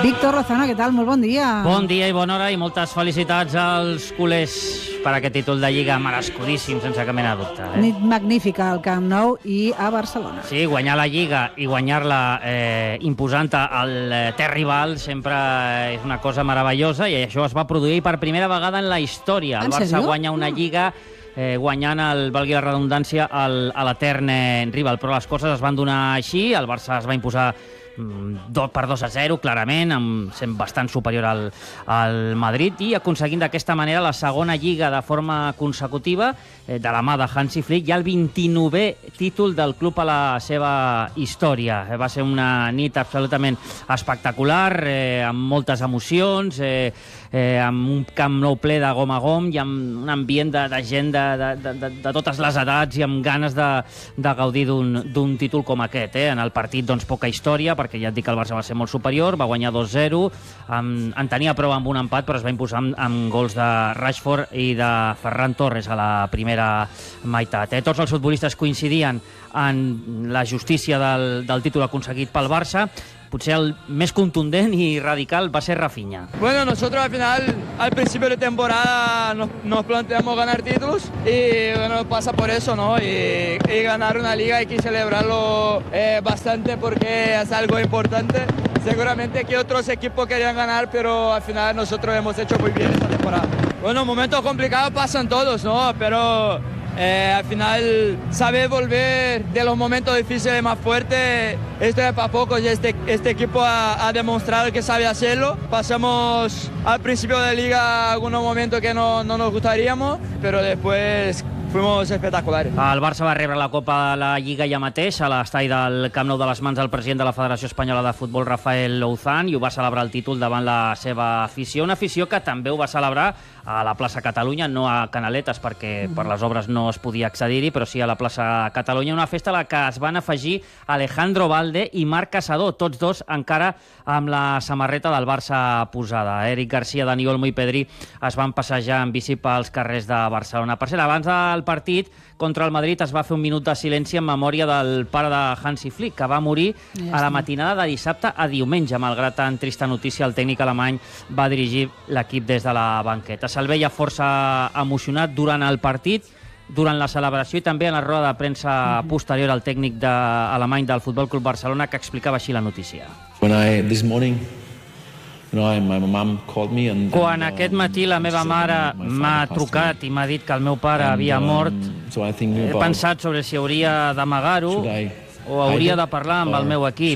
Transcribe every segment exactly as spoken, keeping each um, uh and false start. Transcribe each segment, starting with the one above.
Víctor Lozano, què tal? Molt bon dia. Bon dia i bona hora i moltes felicitats als culers per aquest títol de Lliga merescudíssim, sense cap mena de dubte. Eh? Nit magnífica al Camp Nou i a Barcelona. Sí, guanyar la Lliga i guanyar-la eh, imposant al eh, ter rival sempre és una cosa meravellosa i això es va produir per primera vegada en la història. El Barça guanya una Lliga eh, guanyant, el, valgui la redundància, el, a l'etern rival. Però les coses es van donar així, el Barça es va imposar per dos a zero, clarament, amb, sent bastant superior al, al Madrid i aconseguint d'aquesta manera la segona Lliga de forma consecutiva eh, de la mà de Hansi Flick i el vint-i-novè títol del club a la seva història. Eh, va ser una nit absolutament espectacular, eh, amb moltes emocions, eh, eh, amb un Camp Nou ple de gom a gom i amb un ambient de, de gent de, de, de, de, de totes les edats i amb ganes de, de gaudir d'un títol com aquest. Eh. En el partit, doncs, poca història, perquè ja et dic que el Barça va ser molt superior, va guanyar dos zero, en, en tenia prou amb un empat, però es va imposar amb, amb gols de Rashford i de Ferran Torres a la primera meitat. Eh? Tots els futbolistes coincidien en la justícia del, del títol aconseguit pel Barça. Potser el més contundent y radical va a ser Rafinha. Bueno, nosotros al final, al principio de temporada, nos, nos planteamos ganar títulos y bueno, pasa por eso, ¿no? Y, y ganar una liga hay que celebrarlo eh, bastante porque es algo importante. Seguramente que otros equipos querían ganar, pero al final nosotros hemos hecho muy bien esta temporada. Bueno, momentos complicados pasan todos, ¿no? Pero Eh, al final, saber volver de los momentos difíciles más fuertes, esto es para pocos y este, este equipo ha, ha demostrado que sabe hacerlo. Pasamos al principio de liga algunos momentos que no, no nos gustaríamos, pero después fuimos espectaculares. El Barça va rebre la Copa de la Lliga ja mateix a l'estadi del Camp Nou de les mans del president de la Federació Espanyola de Futbol, Rafael Louzán, i ho va celebrar el títol davant la seva afició, una afició que també ho va celebrar a la plaça Catalunya, no a Canaletes, perquè per les obres no es podia accedir-hi, però sí a la plaça Catalunya, una festa a la que es van afegir Alejandro Valde i Marc Caçador, tots dos encara amb la samarreta del Barça posada. Eric Garcia, Dani Olmo i Pedri es van passejar en bici pels carrers de Barcelona. Per cert, abans del partit contra el Madrid es va fer un minut de silenci en memòria del pare de Hansi Flick, que va morir a la matinada de dissabte a diumenge. Malgrat tan trista notícia, el tècnic alemany va dirigir l'equip des de la banqueta. Se'l veia força emocionat durant el partit, durant la celebració i també en la roda de premsa posterior al tècnic de, alemany del Futbol Club Barcelona, que explicava així la notícia. When I, this morning, you know, my mom called me and, Quan aquest matí la meva mare m'ha trucat i m'ha dit que el meu pare havia mort, he pensat sobre si hauria d'amagar-ho o hauria de parlar amb el meu equip.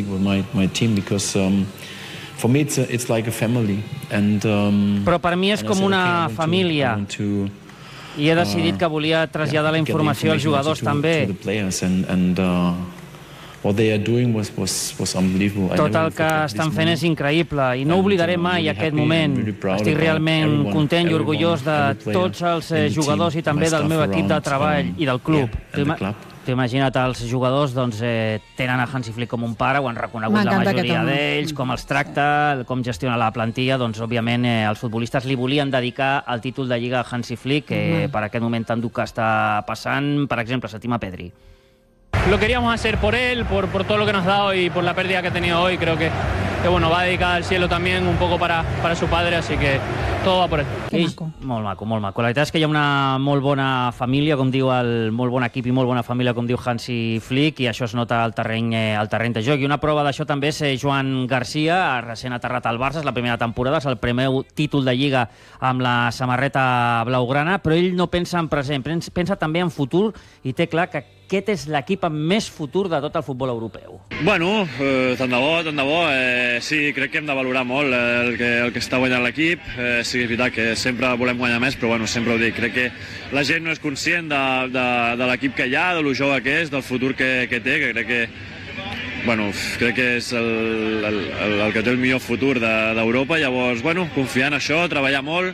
Però per mi és com una família i he decidit que volia traslladar la informació als jugadors també. Tot el que estan fent és increïble i no oblidaré mai aquest moment. Estic realment content i orgullós de tots els jugadors i també del meu equip de treball i del club. T'ho imagina't, els jugadors doncs, eh, tenen a Hansi Flick com un pare, ho han reconegut la majoria d'ells, com els tracta, com gestiona la plantilla, doncs òbviament eh, els futbolistes li volien dedicar el títol de Lliga a Hansi Flick, que eh, per aquest moment tan dur que està passant, per exemple, s'estima Pedri. Lo queríamos hacer por él, por, por todo lo que nos ha dado y por la pérdida que ha tenido hoy. Creo que, que bueno, va dedicada al cielo también un poco para, para su padre, así que todo va por él. Que maco. Molt maco, molt maco. La veritat és que hi ha una molt bona família, com diu el molt bon equip i molt bona família, com diu Hansi Flick, i això es nota al terreny, eh, al terreny de joc. I una prova d'això també és eh, Joan Garcia, recent aterrat al Barça, és la primera temporada, és el primer títol de Lliga amb la samarreta blaugrana, però ell no pensa en present, pensa també en futur i té clar que aquest és l'equip amb més futur de tot el futbol europeu. Bueno, eh, tant de bo, tant de bo. Eh, sí, crec que hem de valorar molt el que, el que està guanyant l'equip. Eh, sí, és veritat que sempre volem guanyar més, però bueno, sempre ho dic. Crec que la gent no és conscient de, de, de l'equip que hi ha, de lo jove que és, del futur que, que té, que crec que bueno, crec que és el, el, el, el que té el millor futur d'Europa. De, Llavors, bueno, confiar en això, treballar molt,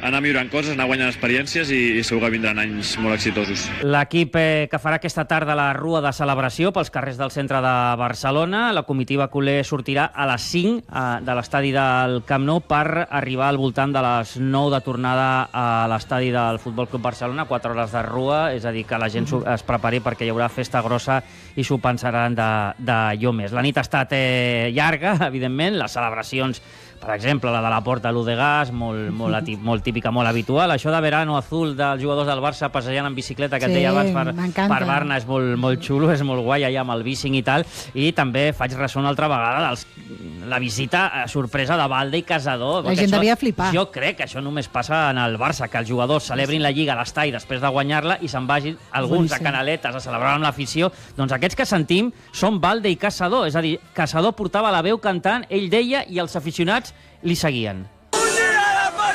anar millorant coses, anar guanyant experiències i, i segur que vindran anys molt exitosos. L'equip eh, que farà aquesta tarda la rua de celebració pels carrers del centre de Barcelona. La comitiva culer sortirà a les cinc eh, de l'estadi del Camp Nou per arribar al voltant de les nou de tornada a l'estadi del Futbol Club Barcelona, quatre hores de rua, és a dir, que la gent mm-hmm. es prepari perquè hi haurà festa grossa i s'ho pensaran d'allò més. La nit ha estat eh, llarga, evidentment, les celebracions, per exemple, la de la Porta l'U de Gas, molt, molt, atip, molt típica, molt habitual. Això de verano azul dels jugadors del Barça passejant en bicicleta, que sí, et deia abans per, per Barna, és molt, molt xulo, és molt guai allà amb el bicing i tal. I també faig ressò una altra vegada dels, la visita a sorpresa de Balde i Casador. La gent això, devia flipar. Jo crec que això només passa en el Barça, que els jugadors celebrin la Lliga a l'estadi després de guanyar-la i se'n vagin alguns Boníssim. a Canaletes a celebrar amb l'afició. Doncs aquests que sentim són Balde i Casador. És a dir, Casador portava la veu cantant, ell deia, i els aficionats li seguien.